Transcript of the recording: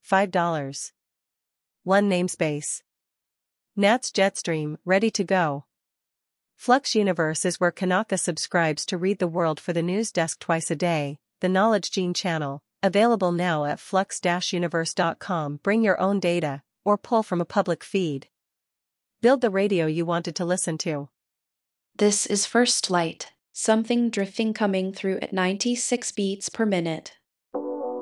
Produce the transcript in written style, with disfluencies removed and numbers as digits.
$5. 1 namespace. Nats Jetstream, ready to go. Flux Universe is where Kanaka subscribes to read the world for the news desk twice a day. The Knowledge Gene channel, available now at flux-universe.com. Bring your own data, or pull from a public feed. Build the radio you wanted to listen to. This is First Light, something drifting coming through at 96 beats per minute.